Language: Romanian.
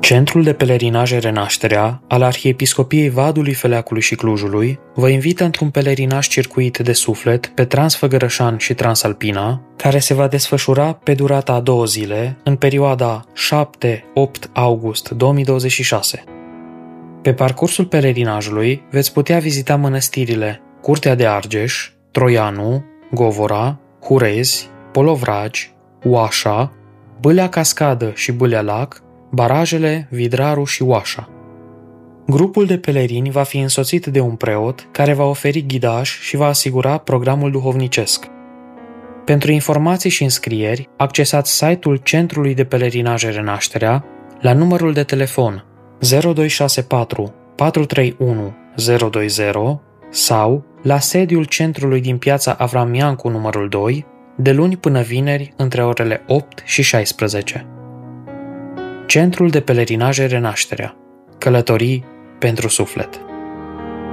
Centrul de pelerinaje Renașterea al Arhiepiscopiei Vadului, Feleacului și Clujului vă invită într-un pelerinaj circuit de suflet pe Transfăgărășan și Transalpina, care se va desfășura pe durata a 2 zile, în perioada 7-8 august 2026. Pe parcursul pelerinajului veți putea vizita mănăstirile Curtea de Argeș, Troianu, Govora, Hurezi, Polovragi, Oașa, Bâlea Cascadă și Bâlea Lac, barajele Vidraru și Oașa. Grupul de pelerini va fi însoțit de un preot care va oferi ghidaj și va asigura programul duhovnicesc. Pentru informații și înscrieri, accesați site-ul Centrului de Pelerinaje Renașterea la numărul de telefon 0264 431 020 sau la sediul centrului din piața Avram Iancu numărul 2, de luni până vineri între orele 8 și 16. Centrul de Pelerinaje Renașterea. Călătorii pentru suflet.